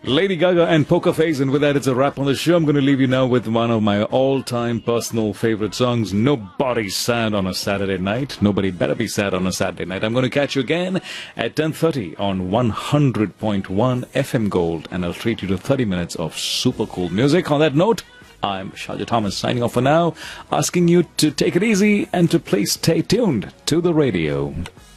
Lady Gaga and Poker Face, and with that, it's a wrap on the show. I'm going to leave you now with one of my all-time personal favorite songs, Nobody's Sad on a Saturday Night. Nobody better be sad on a Saturday night. I'm going to catch you again at 10:30 on 100.1 FM Gold, and I'll treat you to 30 minutes of super cool music. On that note, I'm Shaja Thomas signing off for now, asking you to take it easy and to please stay tuned to the radio.